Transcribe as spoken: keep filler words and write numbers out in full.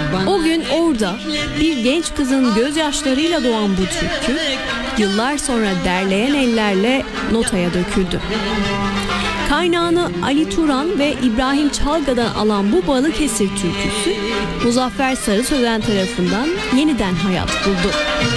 O gün orada bir genç kızın gözyaşlarıyla doğan bu türkü yıllar sonra derleyen ellerle notaya döküldü. Kaynağını Ali Turan ve İbrahim Çalga'dan alan bu Balıkesir türküsü Muzaffer Sarı Sözen tarafından yeniden hayat buldu.